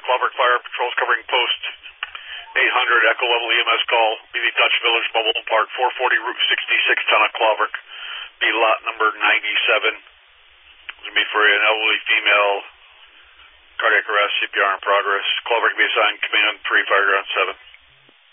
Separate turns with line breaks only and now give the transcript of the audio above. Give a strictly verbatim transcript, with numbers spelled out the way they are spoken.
Clover Fire Patrol's covering post eight hundred, Echo Level E M S call, B V Dutch Village Mobile Park, four forty Route sixty-six, Town of Clover, be lot number ninety-seven. It's going to be for an elderly female, cardiac arrest, C P R in progress. Clover can be assigned command three, fire ground seven.